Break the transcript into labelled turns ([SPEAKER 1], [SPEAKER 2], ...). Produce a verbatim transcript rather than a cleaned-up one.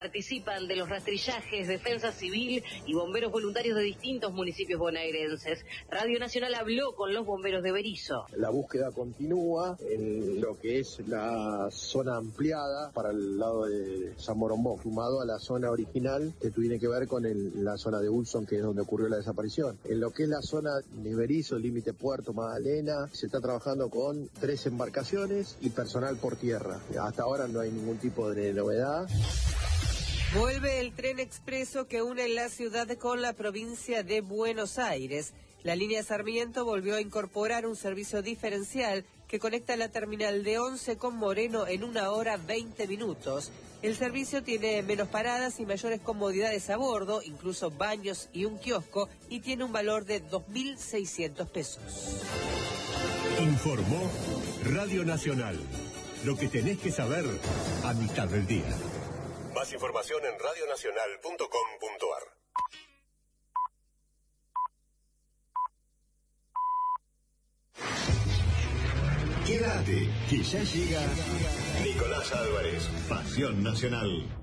[SPEAKER 1] Participan de los rastrillajes, defensa civil y bomberos voluntarios de distintos municipios bonaerenses. Radio Nacional habló con los bomberos de Berisso.
[SPEAKER 2] La búsqueda continúa en lo que es la zona ampliada para el lado de San Borombó, sumado a la zona original que tiene que ver con el, la zona de Ulson, que es donde ocurrió la desaparición. En lo que es la zona de Berisso, límite Puerto Magdalena, se está trabajando con tres embarcaciones y personal por tierra. Hasta ahora no hay ningún tipo de novedad.
[SPEAKER 3] Vuelve el tren expreso que une la ciudad con la provincia de Buenos Aires. La línea Sarmiento volvió a incorporar un servicio diferencial que conecta la terminal de Once con Moreno en una hora veinte minutos. El servicio tiene menos paradas y mayores comodidades a bordo, incluso baños y un kiosco, y tiene un valor de dos mil seiscientos pesos.
[SPEAKER 4] Informó Radio Nacional. Lo que tenés que saber a mitad del día. Más información en radio nacional punto com punto a r. Quédate, que ya llega Nicolás Álvarez, Pasión Nacional.